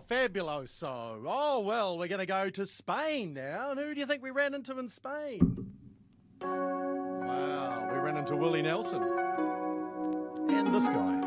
fabuloso. Oh, well, we're going to go to Spain now. And who do you think we ran into in Spain? Wow, we ran into Willie Nelson. And this guy.